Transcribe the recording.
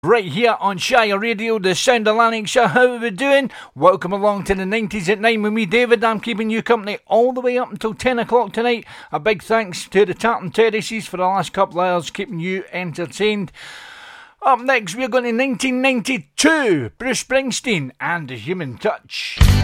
Right here on Shire Radio, the sound of Lanarkshire. How are we doing? Welcome along to the 90s at 9 with me, David. I'm keeping you company all the way up until 10 o'clock tonight. A big thanks to the Tartan Terraces for the last couple of hours keeping you entertained. Up next, we're going to 1992, Bruce Springsteen and The Human Touch.